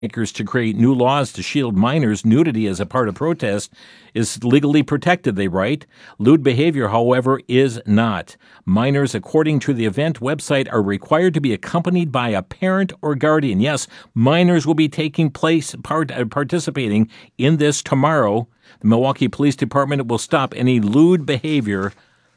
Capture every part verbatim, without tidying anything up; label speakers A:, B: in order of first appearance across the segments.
A: makers to create new laws to shield minors. Nudity as a part of protest is legally protected, they write. Lewd behavior, however, is not. Minors, according to the event website, are required to be accompanied by a parent or guardian. Yes, minors will be taking place, part, uh, participating in this tomorrow. The Milwaukee Police Department will stop any lewd behavior,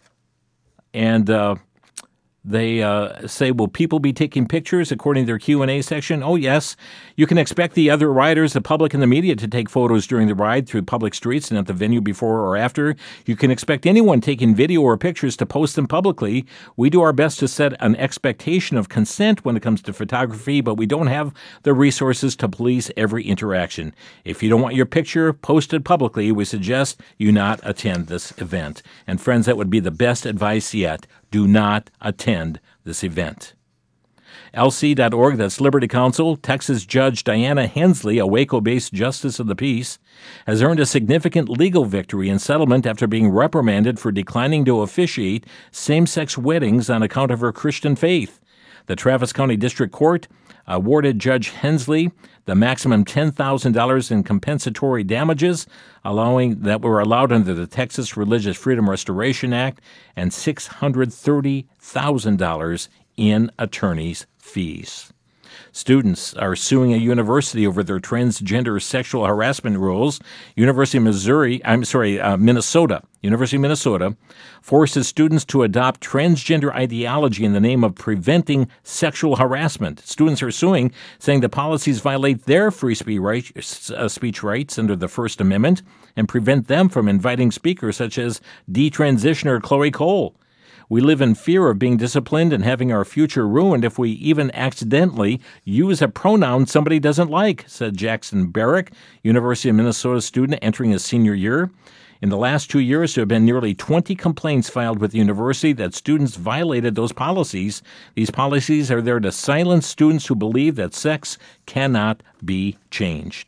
A: and uh, They uh, say, will people be taking pictures according to their Q and A section? Oh, yes. You can expect the other riders, the public, and the media to take photos during the ride through public streets and at the venue before or after. You can expect anyone taking video or pictures to post them publicly. We do our best to set an expectation of consent when it comes to photography, but we don't have the resources to police every interaction. If you don't want your picture posted publicly, we suggest you not attend this event. And friends, that would be the best advice yet. Do not attend this event. L C dot org, that's Liberty Counsel. Texas Judge Diana Hensley, a Waco-based justice of the peace, has earned a significant legal victory in settlement after being reprimanded for declining to officiate same-sex weddings on account of her Christian faith. The Travis County District Court awarded Judge Hensley the maximum ten thousand dollars in compensatory damages, allowing that were allowed under the Texas Religious Freedom Restoration Act, and six hundred thirty thousand dollars in attorney's fees. Students are suing a university over their transgender sexual harassment rules. University of Missouri, I'm sorry, uh, Minnesota, University of Minnesota forces students to adopt transgender ideology in the name of preventing sexual harassment. Students are suing, saying the policies violate their free speech rights, uh, speech rights under the First Amendment and prevent them from inviting speakers such as detransitioner Chloe Cole. We live in fear of being disciplined and having our future ruined if we even accidentally use a pronoun somebody doesn't like, said Jackson Barrick, University of Minnesota student entering his senior year. In the last two years, there have been nearly twenty complaints filed with the university that students violated those policies. These policies are there to silence students who believe that sex cannot be changed.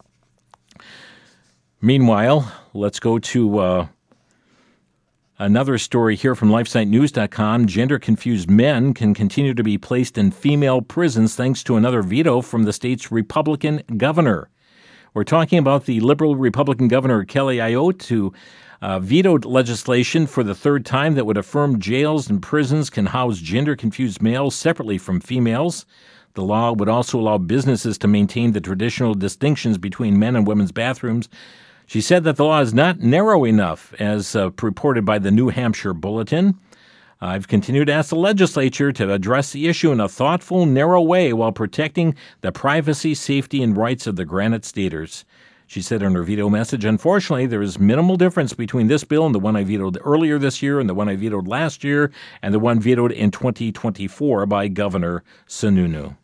A: Meanwhile, let's go to Uh, Another story here from LifeSite News dot com. Gender-confused men can continue to be placed in female prisons thanks to another veto from the state's Republican governor. We're talking about the liberal Republican governor, Kelly Ayotte, who uh, vetoed legislation for the third time that would affirm jails and prisons can house gender-confused males separately from females. The law would also allow businesses to maintain the traditional distinctions between men and women's bathrooms. She said that the law is not narrow enough, as uh, reported by the New Hampshire Bulletin. I've continued to ask the legislature to address the issue in a thoughtful, narrow way while protecting the privacy, safety, and rights of the Granite Staters. She said in her veto message, unfortunately, there is minimal difference between this bill and the one I vetoed earlier this year and the one I vetoed last year and the one vetoed in twenty twenty-four by Governor Sununu.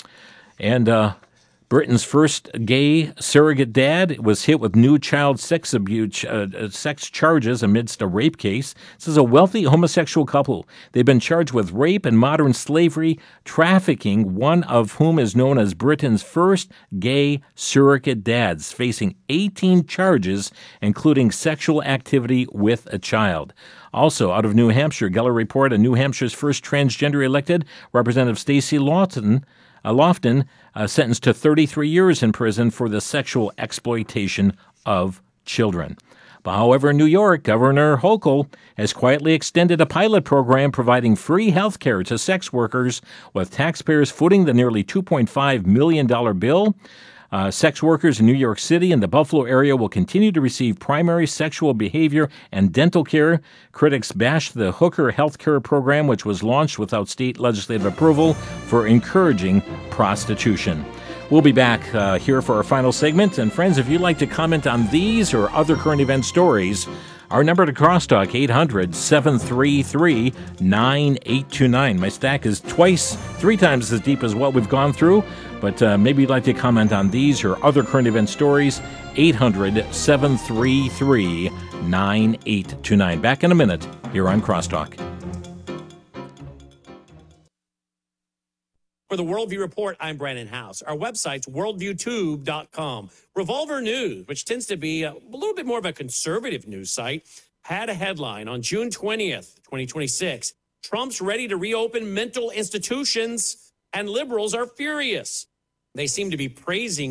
A: And, uh, Britain's first gay surrogate dad was hit with new child sex abuse uh, sex charges amidst a rape case. This is a wealthy homosexual couple. They've been charged with rape and modern slavery trafficking, one of whom is known as Britain's first gay surrogate dads, facing eighteen charges, including sexual activity with a child. Also, out of New Hampshire, Geller reported New Hampshire's first transgender elected, Representative Stacey Lawton, Uh, Lofton, uh, sentenced to thirty-three years in prison for the sexual exploitation of children. But however, in New York, Governor Hochul has quietly extended a pilot program providing free health care to sex workers, with taxpayers footing the nearly two point five million dollars bill. Uh, sex workers in New York City and the Buffalo area will continue to receive primary sexual behavior and dental care. Critics bash the Hooker health care program, which was launched without state legislative approval, for encouraging prostitution. We'll be back uh, here for our final segment. And friends, if you'd like to comment on these or other current event stories, our number to crosstalk, eight hundred, seven three three, nine eight two nine. My stack is twice, three times as deep as what we've gone through, but uh, maybe you'd like to comment on these or other current event stories, eight hundred, seven three three, nine eight two nine. Back in a minute here on Crosstalk.
B: For the Worldview Report, I'm Brandon House. Our website's worldview tube dot com. Revolver News, which tends to be a little bit more of a conservative news site, had a headline on June twentieth, twenty twenty-six. Trump's ready to reopen mental institutions, and liberals are furious. they seem to be praising